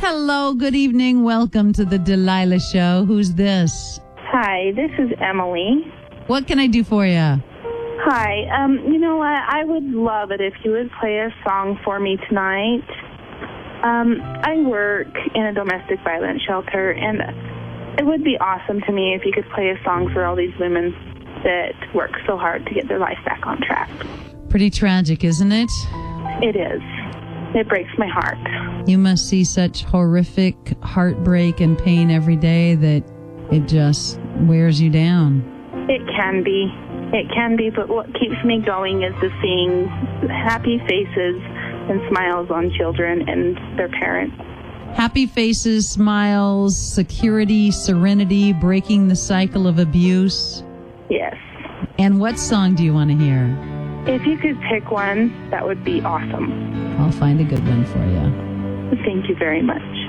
Hello, good evening. Welcome to the Delilah Show. Who's this? Hi, this is Emily. What can I do for you? Hi, you know what? I would love it if you would play a song for me tonight. I work in a domestic violence shelter, and it would be awesome to me if you could play a song for all these women that work so hard to get their life back on track. Pretty tragic, isn't it? It is. It breaks my heart. You must see such horrific heartbreak and pain every day that it just wears you down. It can be. It can be, but what keeps me going is the seeing happy faces and smiles on children and their parents. Happy faces, smiles, security, serenity, breaking the cycle of abuse. Yes. And what song do you want to hear? If you could pick one, that would be awesome. I'll find a good one for you. Thank you very much.